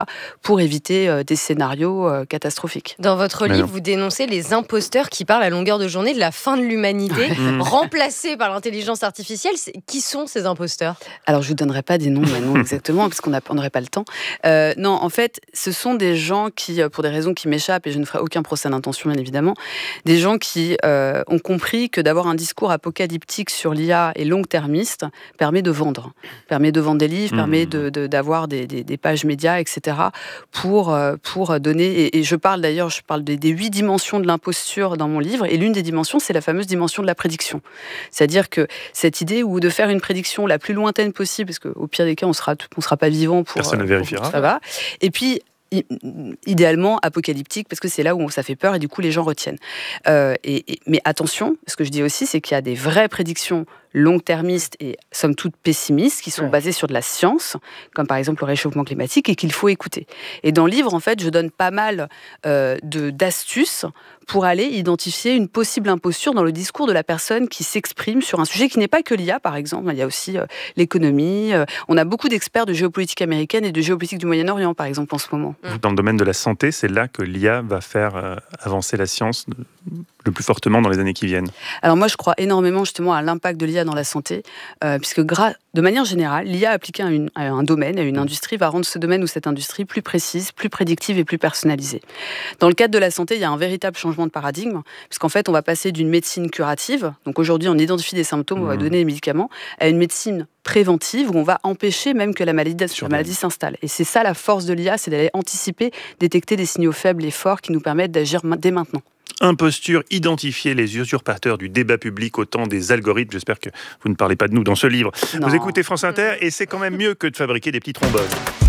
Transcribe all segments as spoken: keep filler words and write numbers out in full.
pour éviter euh, des scénarios euh, catastrophiques. Dans votre Mais livre, non. vous dénoncez les imposteurs qui parlent à longueur de journée de la fin de l'humanité, Mmh. remplacés par l'intelligence artificielle. C'est- Qui sont ces imposteurs ? Alors, je vous donnerai pas des noms maintenant exactement, parce qu'on n'aurait pas le temps. Euh, non, en fait, ce sont des gens qui, euh, pour des raisons qui m'échappent, et je ne ferai aucun procès d'intention, bien évidemment, des gens qui euh, ont compris que d'avoir un discours apocalyptique sur l'I A et long-termiste permet de vendre. Permet de vendre des livres, Mmh. permet de, de, d'avoir des, des, des pages médias, et cetera, pour, euh, pour donner... Et, et je parle d'ailleurs, je parle des, des huit dimensions de l'imposture dans mon livre, et l'une des dimensions, c'est la fameuse dimension de la prédiction. C'est-à-dire que cette idée où de faire une prédiction la plus lointaine possible, parce qu'au pire des cas, on sera, on sera pas vivant pour... Personne ne euh, vérifiera. pour- ça va. Et puis, i- idéalement, apocalyptique, parce que c'est là où ça fait peur et du coup, les gens retiennent. Euh, et, et- mais attention, ce que je dis aussi, c'est qu'il y a des vraies prédictions long-termistes et somme toute pessimistes qui sont Ouais. basées sur de la science, comme par exemple le réchauffement climatique, et qu'il faut écouter. Et dans le livre, en fait, je donne pas mal euh, de, d'astuces pour aller identifier une possible imposture dans le discours de la personne qui s'exprime sur un sujet qui n'est pas que l'I A, par exemple. Il y a aussi euh, l'économie. Euh, on a beaucoup d'experts de géopolitique américaine et de géopolitique du Moyen-Orient, par exemple, en ce moment. Dans le domaine de la santé, c'est là que l'I A va faire euh, avancer la science de- le plus fortement dans les années qui viennent. Alors moi, je crois énormément justement à l'impact de l'I A dans la santé, euh, puisque gra- de manière générale, l'I A appliquée à, une- à un domaine, à une industrie, va rendre ce domaine ou cette industrie plus précise, plus prédictive et plus personnalisée. Dans le cadre de la santé, il y a un véritable changement de paradigme, puisqu'en fait, on va passer d'une médecine curative, donc aujourd'hui, on identifie des symptômes, on va Mmh. donner des médicaments, à une médecine préventive, où on va empêcher même que la maladie, la Sur maladie s'installe. Et c'est ça la force de l'I A, c'est d'aller anticiper, détecter des signaux faibles et forts qui nous permettent d'agir ma- dès maintenant. Imposture, identifier les usurpateurs du débat public au temps des algorithmes. J'espère que vous ne parlez pas de nous dans ce livre. Non. Vous écoutez France Inter et c'est quand même mieux que de fabriquer des petits trombones.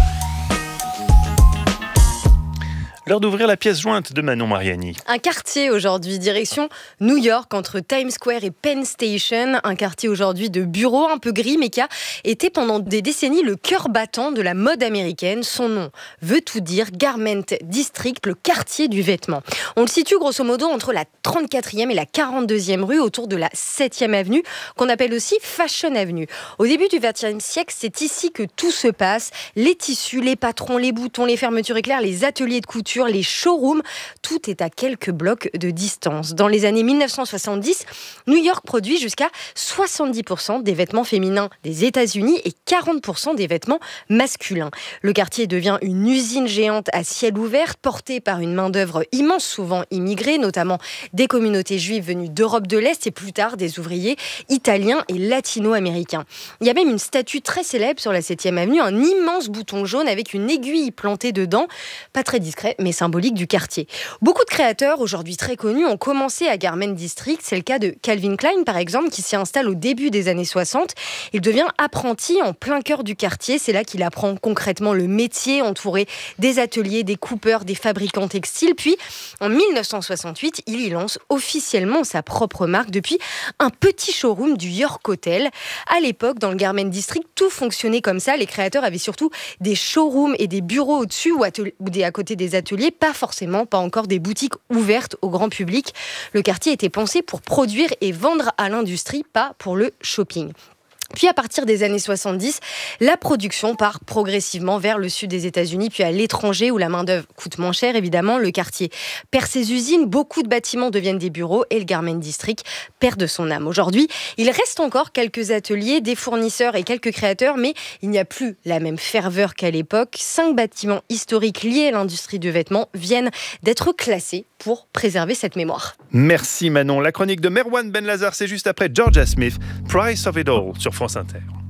L'heure d'ouvrir la pièce jointe de Manon Mariani. Un quartier aujourd'hui, direction New York, entre Times Square et Penn Station. Un quartier aujourd'hui de bureaux un peu gris, mais qui a été pendant des décennies le cœur battant de la mode américaine. Son nom veut tout dire, Garment District, le quartier du vêtement. On le situe grosso modo entre la trente-quatrième et la quarante-deuxième rue, autour de la septième avenue, qu'on appelle aussi Fashion Avenue. Au début du vingtième siècle, c'est ici que tout se passe. Les tissus, les patrons, les boutons, les fermetures éclairs, les ateliers de couture, les showrooms, tout est à quelques blocs de distance. Dans les années mille neuf cent soixante-dix, New York produit jusqu'à soixante-dix pour cent des vêtements féminins des États-Unis et quarante pour cent des vêtements masculins. Le quartier devient une usine géante à ciel ouvert, portée par une main-d'œuvre immense, souvent immigrée, notamment des communautés juives venues d'Europe de l'Est et plus tard des ouvriers italiens et latino-américains. Il y a même une statue très célèbre sur la septième avenue, un immense bouton jaune avec une aiguille plantée dedans, pas très discret, mais symbolique du quartier. Beaucoup de créateurs, aujourd'hui très connus, ont commencé à Garment District. C'est le cas de Calvin Klein, par exemple, qui s'y installe au début des années soixante. Il devient apprenti en plein cœur du quartier. C'est là qu'il apprend concrètement le métier, entouré des ateliers, des coupeurs, des fabricants textiles. Puis, en mille neuf cent soixante-huit, il y lance officiellement sa propre marque depuis un petit showroom du York Hotel. À l'époque, dans le Garment District, tout fonctionnait comme ça. Les créateurs avaient surtout des showrooms et des bureaux au-dessus ou, atel- ou des, à côté des ateliers, pas forcément, pas encore des boutiques ouvertes au grand public. Le quartier était pensé pour produire et vendre à l'industrie, pas pour le shopping. Puis à partir des années soixante-dix, la production part progressivement vers le sud des États-Unis, puis à l'étranger où la main-d'œuvre coûte moins cher, évidemment. Le quartier perd ses usines, beaucoup de bâtiments deviennent des bureaux et le Garment District perd de son âme. Aujourd'hui, il reste encore quelques ateliers, des fournisseurs et quelques créateurs, mais il n'y a plus la même ferveur qu'à l'époque. Cinq bâtiments historiques liés à l'industrie du vêtement viennent d'être classés pour préserver cette mémoire. Merci Manon. La chronique de Merwan Ben Lazar, c'est juste après Georgia Smith, Price of It All sur France Inter.